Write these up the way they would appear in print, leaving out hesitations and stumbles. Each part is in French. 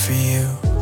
for you.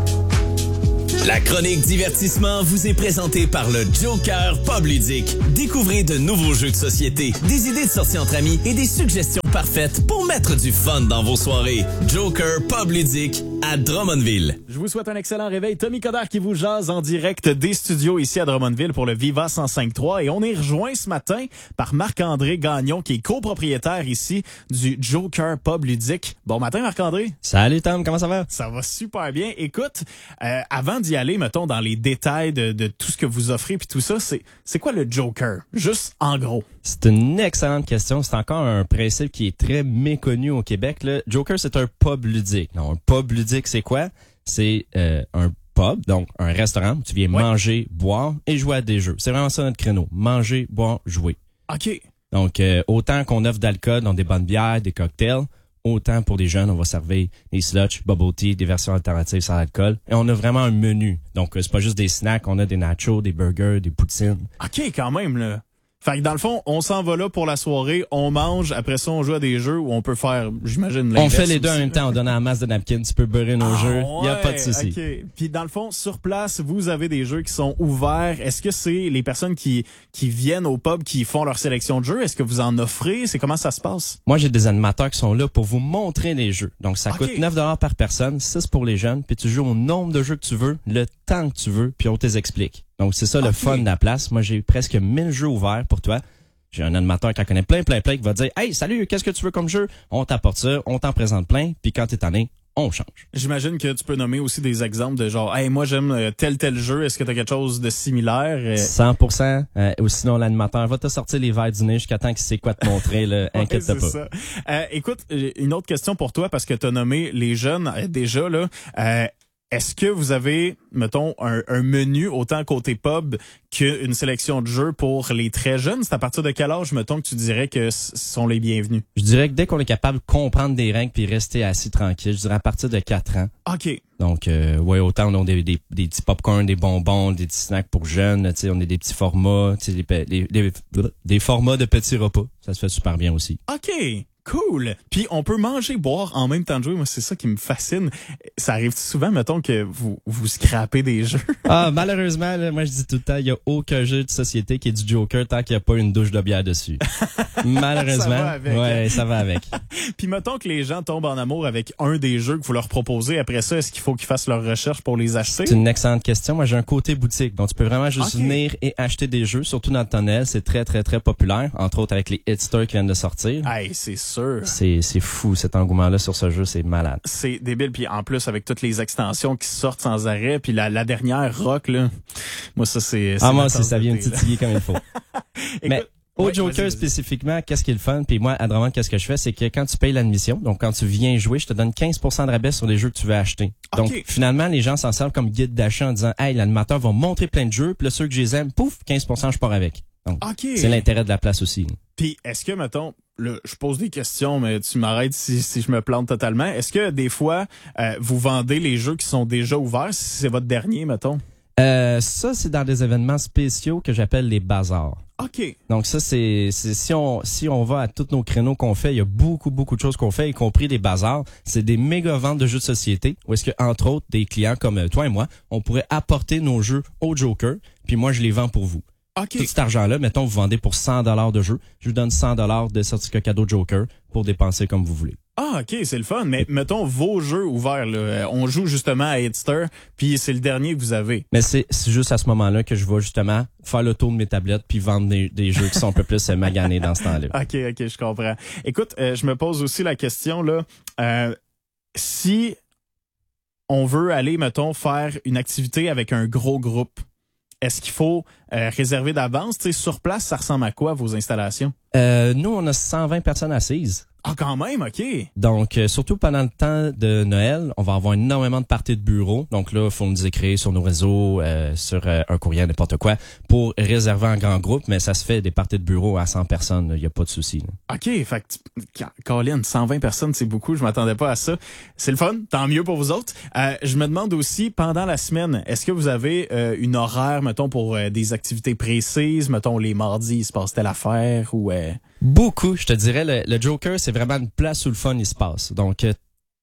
La chronique divertissement vous est présentée par le Joker Pub Ludique. Découvrez de nouveaux jeux de société, des idées de sortie entre amis et des suggestions parfaites pour mettre du fun dans vos soirées. Joker Pub Ludique à Drummondville. Je vous souhaite un excellent réveil. Tommy Coderre qui vous jase en direct des studios ici à Drummondville pour le Viva 105.3. Et on est rejoint ce matin par Marc-André Gagnon qui est copropriétaire ici du Joker Pub Ludique. Bon matin Marc-André. Salut Tom, comment ça va? Ça va super bien. Écoute, avant d'y aller, mettons, dans les détails de tout ce que vous offrez puis tout ça, c'est quoi le Joker? Juste en gros. C'est une excellente question. C'est encore un principe qui est très méconnu au Québec. Le Joker, c'est un pub ludique. Non, un pub ludique, c'est quoi? C'est un pub, donc un restaurant où tu viens manger, boire et jouer à des jeux. C'est vraiment ça notre créneau. Manger, boire, jouer. OK. Donc, autant qu'on offre d'alcool, dans des bonnes bières, des cocktails, autant pour les jeunes, on va servir des slushs, bubble tea, des versions alternatives sans alcool. Et on a vraiment un menu. Donc, c'est pas juste des snacks, on a des nachos, des burgers, des poutines. OK, quand même, là. Fait que dans le fond, on s'en va là pour la soirée, on mange, après ça, on joue à des jeux où on peut faire, j'imagine, l'inverse. On fait les deux aussi, en même temps, on donne la masse de napkins, tu peux beurrer nos jeux, il y a pas de souci. OK. Puis dans le fond, sur place, vous avez des jeux qui sont ouverts. Est-ce que c'est les personnes qui viennent au pub qui font leur sélection de jeux? Est-ce que vous en offrez? C'est comment ça se passe? Moi, j'ai des animateurs qui sont là pour vous montrer les jeux. Donc, ça coûte 9$ par personne, 6 pour les jeunes, puis tu joues au nombre de jeux que tu veux, le temps que tu veux, puis on t'explique. Donc, c'est ça le fun de la place. Moi, j'ai presque 1000 jeux ouverts pour toi. J'ai un animateur qui en connaît plein, qui va dire « Hey, salut, qu'est-ce que tu veux comme jeu? » On t'apporte ça, on t'en présente plein, puis quand t'es tanné, on change. J'imagine que tu peux nommer aussi des exemples de genre « Hey, moi j'aime tel jeu, est-ce que t'as quelque chose de similaire? » 100%. Ou sinon, l'animateur va te sortir les verres du nez jusqu'à temps qu'il sait quoi te montrer, là. Inquiète-toi pas. Ça. Écoute, une autre question pour toi, parce que t'as nommé les jeunes déjà, là. Est-ce que vous avez, mettons, un menu autant côté pub qu'une sélection de jeux pour les très jeunes? C'est à partir de quel âge, mettons, que tu dirais que sont les bienvenus? Je dirais que dès qu'on est capable de comprendre des règles puis rester assis tranquille, je dirais à partir de 4 ans. OK. Donc, autant on a des petits popcorn, des bonbons, des petits snacks pour jeunes, tu sais, on a des petits formats, tu sais, des formats de petits repas. Ça se fait super bien aussi. OK. Cool. Puis on peut manger, boire en même temps de jouer. Moi, c'est ça qui me fascine. Ça arrive souvent, mettons, que vous scrapez des jeux? Malheureusement, là, moi je dis tout le temps, il y a aucun jeu de société qui est du Joker tant qu'il n'y a pas une douche de bière dessus. Malheureusement. Ça va avec. Ouais, ça va avec. Puis mettons que les gens tombent en amour avec un des jeux que vous leur proposez. Après ça, est-ce qu'il faut qu'ils fassent leur recherche pour les acheter? C'est une excellente question. Moi, j'ai un côté boutique. Donc, tu peux vraiment juste venir et acheter des jeux, surtout dans le tunnel. C'est très, très, très populaire. Entre autres, avec les Hitsters qui viennent de sortir. Hey, c'est sûr. C'est fou, cet engouement-là sur ce jeu. C'est malade. C'est débile. Puis en plus, avec toutes les extensions qui sortent sans arrêt. Puis la dernière Rock, là. Moi, ça, c'est moi aussi, ça vient me titiller comme il faut. Mais au Joker vas-y. spécifiquement, qu'est-ce qui est le fun? Puis moi, à Drummond, qu'est-ce que je fais? C'est que quand tu payes l'admission, donc quand tu viens jouer, je te donne 15% de rabais sur les jeux que tu veux acheter. Donc, finalement, les gens s'en servent comme guide d'achat en disant, hey, l'animateur va montrer plein de jeux, puis là, ceux que je les aime, pouf, 15%, je pars avec. Donc, c'est l'intérêt de la place aussi. Puis, est-ce que, mettons, là, je pose des questions, mais tu m'arrêtes si je me plante totalement. Est-ce que, des fois, vous vendez les jeux qui sont déjà ouverts, si c'est votre dernier, mettons? Ça, c'est dans des événements spéciaux que j'appelle les bazars. OK. Donc ça, c'est si on va à tous nos créneaux qu'on fait, il y a beaucoup de choses qu'on fait, y compris des bazars. C'est des méga ventes de jeux de société, où est-ce que, entre autres, des clients comme toi et moi, on pourrait apporter nos jeux au Joker, puis moi, je les vends pour vous. Okay. Tout cet argent-là, mettons, vous vendez pour 100$ de jeu. Je vous donne 100$ de certificat cadeau Joker pour dépenser comme vous voulez. Ah, OK, c'est le fun. Mais mettons vos jeux ouverts, là. On joue justement à Hitster, puis c'est le dernier que vous avez. Mais c'est juste à ce moment-là que je vais justement faire le tour de mes tablettes puis vendre des jeux qui sont un peu plus maganés dans ce temps-là. OK, je comprends. Écoute, je me pose aussi la question, là. Si on veut aller, mettons, faire une activité avec un gros groupe, est-ce qu'il faut réserver d'avance? Tu sais, sur place, ça ressemble à quoi, vos installations? Nous, on a 120 personnes assises. Ah, quand même, OK. Donc, surtout pendant le temps de Noël, on va avoir énormément de parties de bureau. Donc là, il faut nous écrire sur nos réseaux, sur un courriel, n'importe quoi, pour réserver en grand groupe. Mais ça se fait des parties de bureau à 100 personnes. Il n'y a pas de souci. OK, fait que, Colin, 120 personnes, c'est beaucoup. Je m'attendais pas à ça. C'est le fun. Tant mieux pour vous autres. Je me demande aussi, pendant la semaine, est-ce que vous avez une horaire, mettons, pour des activités précises? Mettons, les mardis, il se passe telle affaire ou... Beaucoup, je te dirais. Le Joker, c'est vraiment une place où le fun, il se passe. Donc,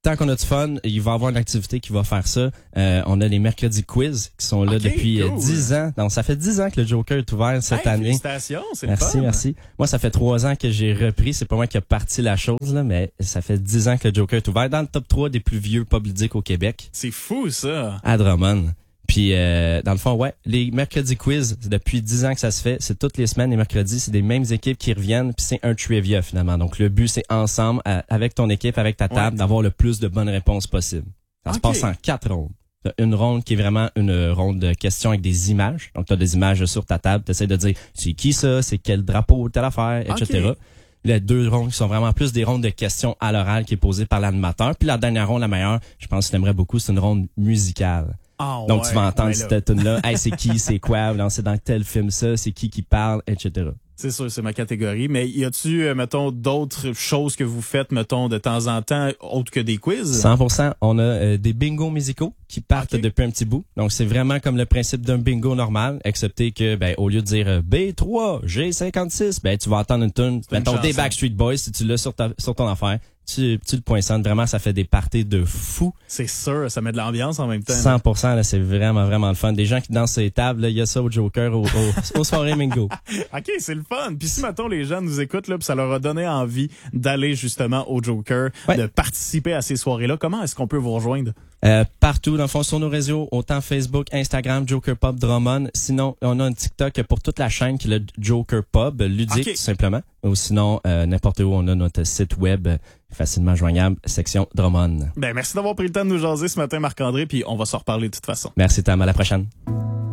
tant qu'on a du fun, il va y avoir une activité qui va faire ça. On a les mercredis quiz qui sont là depuis 10 ans. Donc, ça fait 10 ans que le Joker est ouvert cette année. Félicitations, c'est le fun. Merci. Moi, ça fait 3 ans que j'ai repris. C'est pas moi qui a parti la chose, là, mais ça fait 10 ans que le Joker est ouvert dans le top 3 des plus vieux pubs ludiques au Québec. C'est fou, ça. À Drummond. Puis, dans le fond, ouais, les mercredis quiz, depuis 10 ans que ça se fait, c'est toutes les semaines, les mercredis, c'est des mêmes équipes qui reviennent, puis c'est un trivia, finalement. Donc, le but, c'est ensemble, avec ton équipe, avec ta table, d'avoir le plus de bonnes réponses possible. Ça se passe en 4 rondes. T'as une ronde qui est vraiment une ronde de questions avec des images. Donc, t'as des images sur ta table, t'essaies de dire, c'est qui ça, c'est quel drapeau, telle affaire, etc. Les 2 rondes qui sont vraiment plus des rondes de questions à l'oral qui est posée par l'animateur. Puis la dernière ronde, la meilleure, je pense que tu aimerais beaucoup, c'est une ronde musicale. Donc, tu vas entendre cette tune-là. Hey, c'est qui, c'est quoi, c'est dans tel film ça, c'est qui parle, etc. C'est sûr, c'est ma catégorie. Mais y a-tu, mettons, d'autres choses que vous faites, mettons, de temps en temps, autres que des quiz? 100%. On a des bingos musicaux qui partent depuis un petit bout. Donc, c'est vraiment comme le principe d'un bingo normal, excepté que, au lieu de dire B3, G56, tu vas entendre une tune, mettons, des Backstreet Boys, si tu l'as sur ton affaire. Tu le poinçonnes, vraiment, ça fait des parties de fou. C'est sûr, ça met de l'ambiance en même temps. 100%, là, c'est vraiment, vraiment le fun. Des gens qui dansent sur les tables, il y a ça au Joker, aux soirées Mingo. OK, c'est le fun. Puis si, mettons, les gens nous écoutent, là, puis ça leur a donné envie d'aller justement au Joker, de participer à ces soirées-là, comment est-ce qu'on peut vous rejoindre? Partout, dans le fond, sur nos réseaux, autant Facebook, Instagram, Joker Pub Drummond. Sinon, on a un TikTok pour toute la chaîne qui est le Joker Pub, ludique, tout simplement. Ou sinon, n'importe où, on a notre site web facilement joignable, section Drummond. Merci d'avoir pris le temps de nous jaser ce matin, Marc-André, puis on va s'en reparler de toute façon. Merci, Tam. À la prochaine.